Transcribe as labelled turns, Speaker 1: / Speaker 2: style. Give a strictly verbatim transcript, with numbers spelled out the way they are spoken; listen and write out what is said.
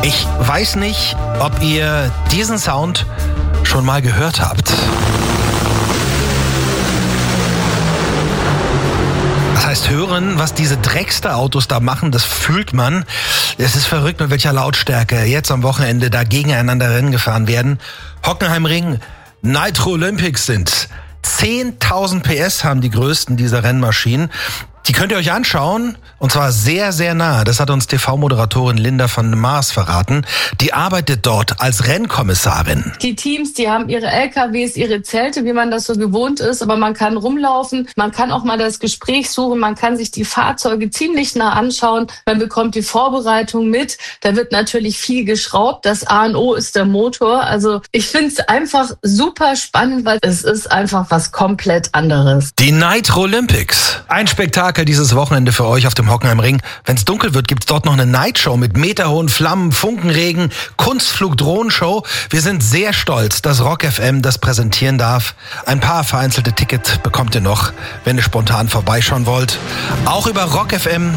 Speaker 1: Ich weiß nicht, ob ihr diesen Sound schon mal gehört habt. Das heißt, hören, was diese Dreckster-Autos da machen, das fühlt man. Es ist verrückt, mit welcher Lautstärke jetzt am Wochenende da gegeneinander Rennen gefahren werden. Hockenheimring, Nitro Olympics sind zehntausend P S haben die größten dieser Rennmaschinen. Die könnt ihr euch anschauen, und zwar sehr, sehr nah. Das hat uns T V-Moderatorin Linda van der Maas verraten. Die arbeitet dort als Rennkommissarin.
Speaker 2: Die Teams, die haben ihre L K Ws, ihre Zelte, wie man das so gewohnt ist. Aber man kann rumlaufen, man kann auch mal das Gespräch suchen, man kann sich die Fahrzeuge ziemlich nah anschauen. Man bekommt die Vorbereitung mit. Da wird natürlich viel geschraubt. Das A und O ist der Motor. Also ich finde es einfach super spannend, weil es ist einfach was komplett anderes.
Speaker 1: Die Nitro Olympics. Ein Spektakel dieses Wochenende für euch auf dem Hockenheimring. Wenn es dunkel wird, gibt's dort noch eine Nightshow mit meterhohen Flammen, Funkenregen, Kunstflug-Drohnenshow. Wir sind sehr stolz, dass Rock F M das präsentieren darf. Ein paar vereinzelte Tickets bekommt ihr noch, wenn ihr spontan vorbeischauen wollt. Auch über Rock F M